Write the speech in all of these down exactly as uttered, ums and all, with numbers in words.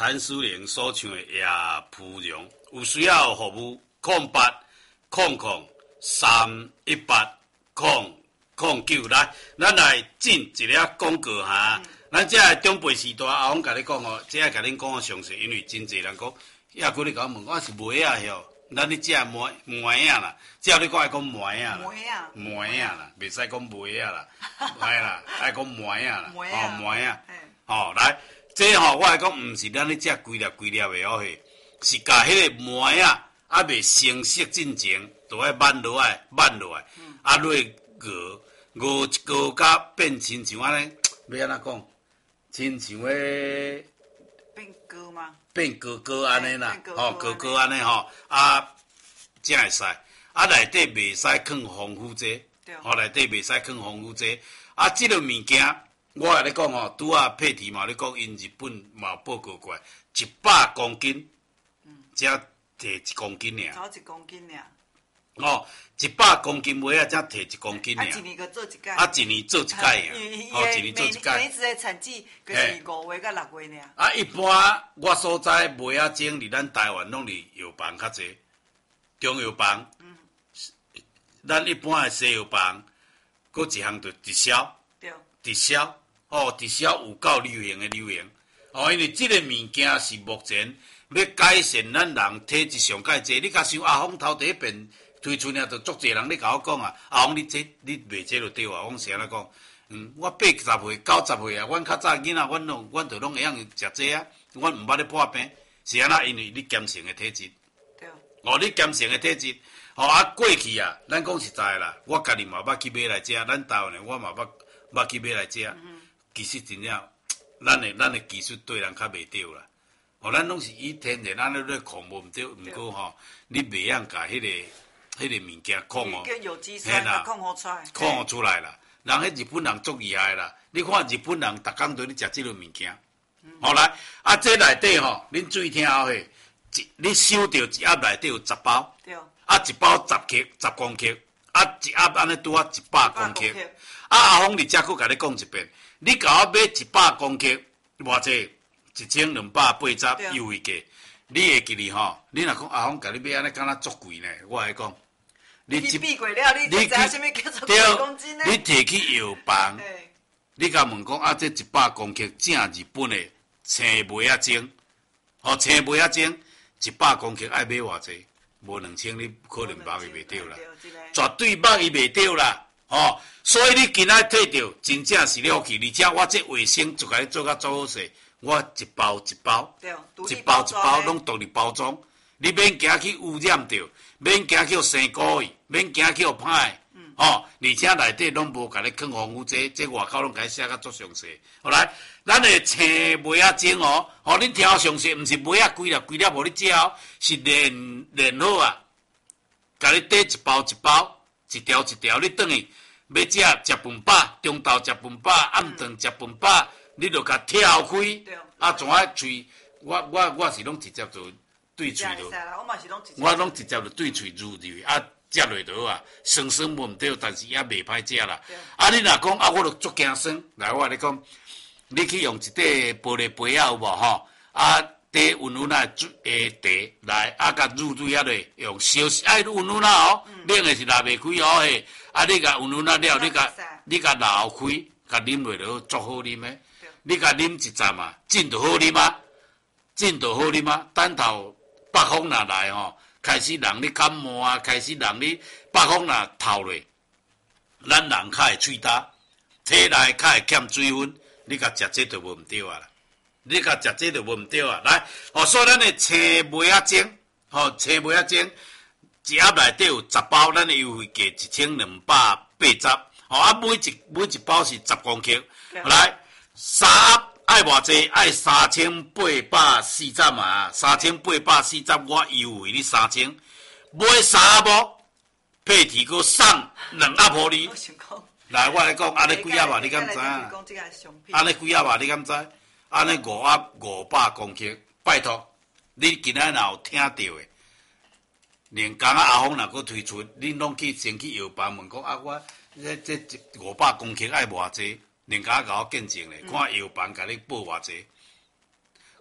谭书玲所唱的《夜蒲蓉》，有需要服务空八空空三一八空空九来，咱来进一粒广告哈。嗯、咱这个中辈时代，阿翁甲你讲哦，这个甲恁讲哦详细，因为真侪人讲，亚哥你甲我问，我是梅啊哟，咱你这梅梅啊啦，只要你讲爱讲梅啊啦， 梅啊， 梅啊啦，袂使讲梅啊啦，係啦，爱讲梅啊啦，哦梅啊，哦来。这吼、喔，我来讲，毋是咱咧食规粒规粒的哦嘿，是甲迄个糜啊，还未成熟进前，都爱焖落来，焖落来，嗯、啊，落熬熬一熬，甲变亲像安尼，要安怎讲？亲像迄变糕吗？ 变糕糕安尼啦，吼糕糕安尼吼，啊，才会使，啊内底袂使放防腐剂，吼内底袂使放防腐剂，啊，即个物件。我甲你讲吼，拄啊佩提嘛，你讲因日本嘛报告过来，一百公斤，嗯，才摕一公斤尔。 少一公斤尔。 哦，一百公斤梅啊，才摕一公斤尔。 啊，一年个做一届。 啊，一年做一届尔。哦，一年做一届。 每次的产季就是五月到六月尔。 啊，一般我所知梅啊种伫咱台湾拢伫药房较济，中药房。嗯。咱一般的西药房，搁一项就直销。对。直销。哦，直销有够流行的流行，哦，因为这个物件是目前要改善咱人体质上介济。你甲想阿峰头第一遍推出呢，就足侪人咧甲我讲啊，阿峰你这你卖这就对啊。我是安尼讲，嗯，我八十岁、九十岁啊，阮较早囡仔，阮拢阮就拢会晓食这啊，阮毋捌咧破病，是安那，因为你坚性的体质。对。哦，你坚性的体质，哦啊过去啊，咱讲实在啦，我家己嘛捌去买来食，咱台湾的我嘛捌捌去买来食。嗯其实真正，咱的咱的技术对人较袂对啦。哦，咱拢是以天然安尼咧控无毋对，毋过吼，你袂晓甲迄个迄个物件控哦。 叫有机酸来控好出来。 控出来啦，人迄日本人足厉害啦。你看日本人逐工都咧食即个物件。好来，啊，这内底吼，恁注意听好嘿，一你收到一盒内底有十包。对。啊，一包十克，十公克，啊，一盒安尼拄啊一百公克。啊，阿峰伫遮佫甲你讲一遍。你甲我买一百公克，偌济？一千两百八十优惠价，你会记哩吼？你若讲阿峰甲你买安尼，敢若足贵呢？我来讲， 你去比过了，你知影什么叫做几公斤呢？ 你摕去药房，你甲问讲啊，这一百公克正日本的青梅啊精，哦，青梅啊精，一百公克爱买偌济？无两千，你可能买伊袂着啦，绝对买伊袂着啦。哦，所以你今仔摕到真正是了不起，而且我这卫生就甲你做甲足好势，我一包一包，一包一包拢独立包装，你免惊去污染着，免惊去生故意，免惊去歹，嗯、哦，而且内底拢无甲你放防腐剂，这外口拢甲你写甲足详细。好来，咱的青梅啊精哦，哦，恁听详细，毋是梅啊规粒规粒无你食哦，是炼炼好啊，甲你缀一包一包，一条一条，你转去。要食食饭饱，中昼食饭饱，暗顿食饭饱，你就甲挑开，啊，从啊喙，我我我是拢直接就对喙着，我拢直接就对喙入入，啊，食落倒啊，酸酸无毋对，但是也袂歹食啦。啊，你若讲啊，我著足惊酸，来我你讲，你去用一块玻璃杯啊，有无吼？啊，滴温温啊诶茶来，啊，甲入入遐落，用烧爱温温啊哦，冷诶是拉袂开哦嘿。啊！你甲温温啊了，你甲你甲老开，甲啉落就足好啉诶。你甲啉一站啊，浸就好啉啊，浸就好啉啊。等头北风若来吼，开始人你感冒啊，开始人你北风若透落，咱人较会喙焦，体内较会欠水分，你甲食这就无毋对啊啦。你甲食这就无毋对啊。来，哦，所以咱诶青梅啊精，吼青梅啊精。一盒内底有十包，咱的优惠价一千两百八十，吼啊，每一每一包是十公克，来三盒爱偌济？爱三千八百四十嘛，三千八百四十我优惠你三千，买三盒无？配提佫送两盒互你。来，我来讲，安尼几盒啊？你敢知影？安尼几盒啊？你敢知？安尼五盒五百公克，拜托，你今仔若有听到的。连刚啊，阿峰若佫推出，恁拢去先去药房问讲啊，我这这五百公克爱偌济？连刚甲我见证咧，看药房甲你报偌济？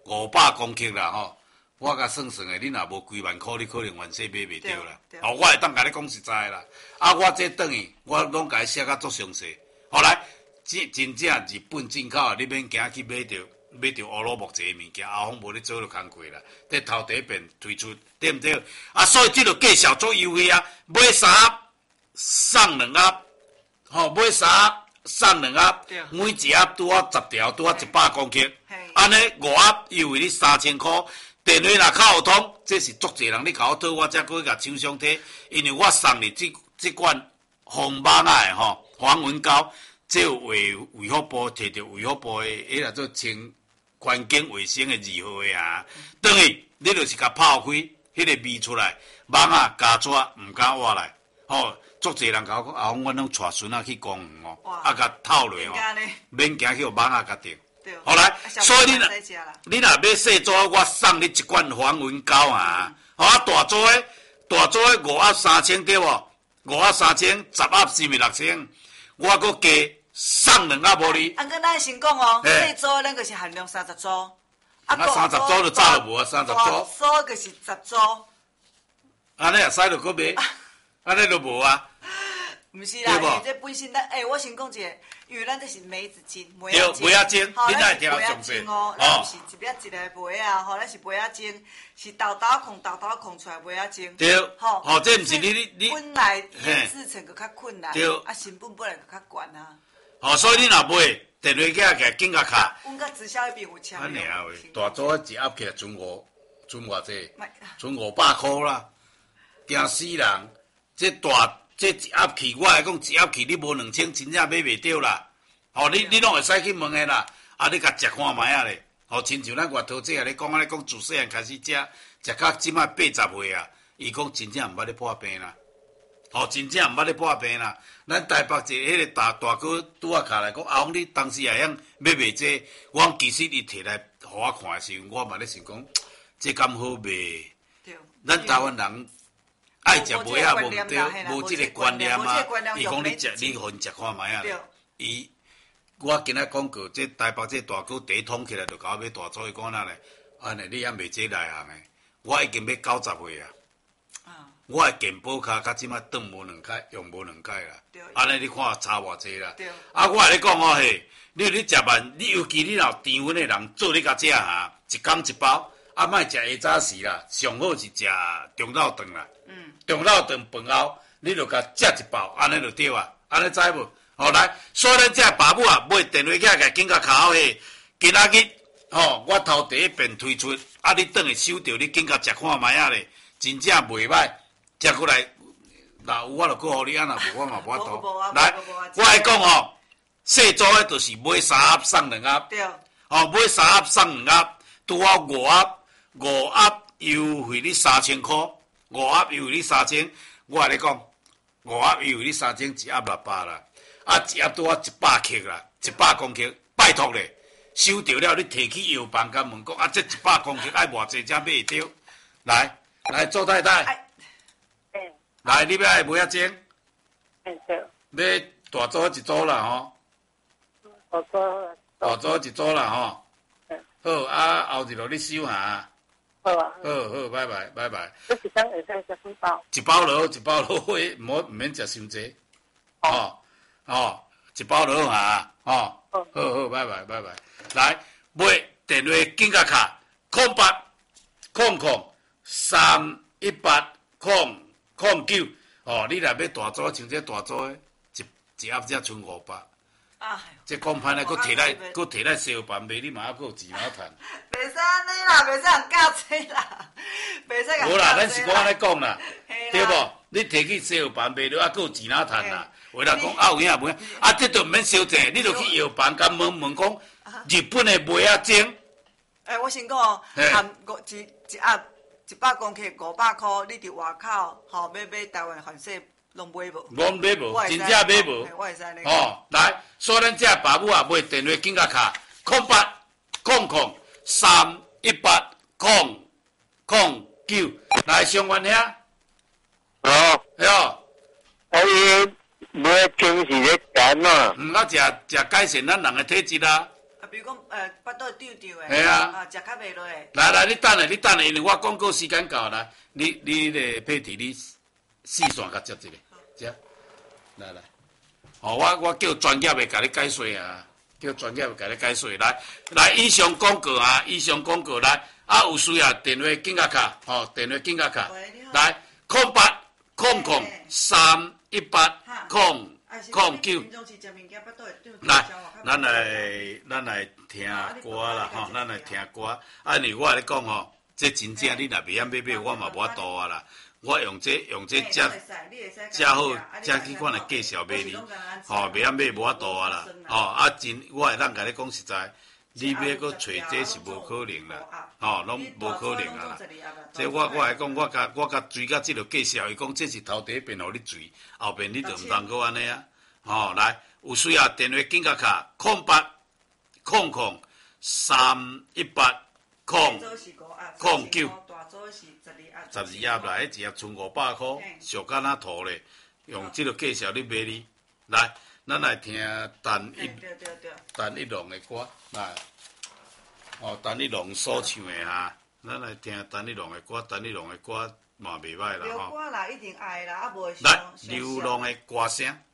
五百公克啦吼。我甲算算诶，你若无几万箍，你可能原世买袂着啦。哦，我会当甲你讲实在啦。啊，我这等于我拢甲伊写甲足详细。后来真真正日本进口，你免惊去买着买着乌鲁木齐物件，阿峰无咧做着工课啦。这头第一遍推出，对毋对？啊，所以这个介绍足优惠啊，买三盒送两盒，吼、哦，买三盒送两盒，每一盒拄啊十条，拄啊一百公克，安尼五盒优惠你三千箍。电话若较有通，这是足侪人你甲我讨，我才过去甲厂商摕，因为我送你这这款红马仔的吼防蚊膏，这有卫卫福部摕到卫福部的，迄个做清环境卫生的字号的啊，等于你就是甲泡开，迄、那个味出来，蚊仔加纸毋敢活来，吼，足侪人甲我讲，啊，我拢带孙仔去公园哦，啊，甲透落哦，免惊去互蚊仔甲叮。好来，所以你若你若买细组，我送你一罐防蚊膏啊！好啊，大组的大组的五盒三千对无？五盒三千，十盒是咪六千？我佫加送两盒无你。 啊，哥，咱先讲哦，细组咱就是限量三十组， 啊，三十组就早就无啊，三十组。 组就是十组。 安尼也使着佫买，安尼就无啊。 毋是啦，因为这本身咱，诶，我先讲一个，因为咱这是梅子精， 梅仔精，梅仔精，你哪会听详细？ 哦，咱毋是一粒一个梅啊，吼，咱是梅仔精，是豆豆控豆豆控出来梅仔精。 对，吼，吼，这毋是你你你。 本来腌制成佫较困难， 对， 啊，成本本来佫较悬啊。 吼，所以你若买，电话起来紧甲卡。 阮甲直销迄边有签。 安尼啊喂，大组一盒起来存五，存偌济？存五百箍啦，惊死人！这大。这一盒去，我来讲一盒去，你无两千，真正买袂着啦。吼、哦，你你拢会使去问的啦。啊，你甲食看卖啊咧。吼、哦，亲像咱外头这下咧讲，安尼讲自细汉开始食，食到即摆八十岁啊，伊讲真正毋捌咧破病啦。吼、哦，真正毋捌咧破病啦。咱台北一个迄个大大哥拄啊卡来讲，阿峰你当时也晓买袂这，我讲其实伊摕来互我看的时候，我嘛咧想讲，这敢好卖？对。咱台湾人。爱食梅啊，无毋对，无即个观念啊。伊讲你食，你互因食看卖啊。伊，我今仔讲过，这台北这大哥第一通起来就甲我买大组，伊讲哪咧？安尼你还袂这内行诶？我已经要九十岁啊。我诶健保卡到即摆断无两开，用无两开啦。安尼你看差偌济啦。啊，我来讲哦嘿，你你食饭，你尤其你若甜粉诶人做你甲食哈，一工一包。啊，莫食下早时啦，上好是食中昼顿啦。嗯，中昼顿饭后，你就甲食一包，安尼就对啊。安尼知无？好来，所以咱这爸母啊，买电话起来，紧甲卡好嘿。今仔日吼，我头第一遍推出，啊，你等下收到，你紧甲食看卖啊咧，真正袂歹。食过来，若有我就搁互你，啊，若无我嘛无法度。来，我来讲吼，细组诶，就是买三盒送两盒。对。哦，买三盒送两盒，拄好五盒。五盒优惠你三千块，五盒优惠你三千，我跟你讲，五盒优惠你三千，一盒六百啦，啊一盒拄啊一百克啦，一百公克，拜托咧，收到了你摕去药房甲问讲，啊这一百公克爱偌济才买会着？来来，周太太， 嗯， 来你要爱梅仔精？ 嗯对， 买大组一组啦吼， 大组， 大组一组啦吼，好啊，后日落你收下。 好啊， 好好，拜拜，拜拜。 这一张会使食几包？ 一包就好，一包就好，唔好唔免食伤济。哦哦，一包就好啊，哦，好好，拜拜，拜拜。来，买电话紧甲卡，空八空空三一八空空九。哦，你若要大组，像这大组的，一一盒才剩五百。啊！这讲歹咧，佫摕来，佫摕来烧饭卖，你嘛还佫有钱啊赚。 袂使安尼啦，袂使人教济啦，袂使人。 无啦，咱是讲安尼讲啦，对无？你摕去烧饭卖了，啊，佫有钱啊赚啦。话来讲啊有影无影，啊，这都毋免烧钱，你就去药房甲问问讲，日本的梅仔精。 诶，我先讲哦，含五一一盒一百公克五百箍，你伫外口吼要买台湾反正。拢买无？ 我买无，真正买无。 我会使你。 哦，来，所以咱这爸母啊，买电话紧甲卡，空八空空三一八空空九，来上元兄。 哦。 哎哟。 啊伊买精是咧干呐。 嗯，啊食食改善咱人的体质啦。 啊，比如讲，呃，巴肚胀胀的， 系啊， 啊，食较袂落的。 来来，你等下，你等下，因为我广告时间到啦，你你咧配题，你四线甲接一个，接，来来，哦，我我叫专业的甲你解说啊，叫专业的甲你解说，来来，以上广告啊，以上广告来，啊有需要电话紧卡卡，吼、哦，电话紧卡卡，来，空八空空三一八空空九。来，咱来，咱来听歌啦，吼，咱来听歌。啊，因为我咧讲吼，这真正你若袂晓买买，我嘛无法度啊啦。我用这用这遮遮好，遮去款来介绍买你，吼，袂晓买无法度啊啦。吼，啊真，我会当甲你讲实在，你要搁找这是无可能啦，吼，拢无可能啊啦。这我我来讲，我甲我甲追甲这条介绍，伊讲这是头第一遍互你追，后遍你就毋通搁安尼啊。吼，来。有需要电话紧甲卡空八空空三一八空空九，十二页来，一页剩五百块，俗干那图咧，用这个介绍你买你。来，咱来听陈一陈一龙的歌，来，哦，陈一龙所唱的哈，咱来听陈一龙的歌，陈一龙的歌嘛袂歹啦吼。 歌啦，一定爱啦，啊无。 来，流浪的歌声。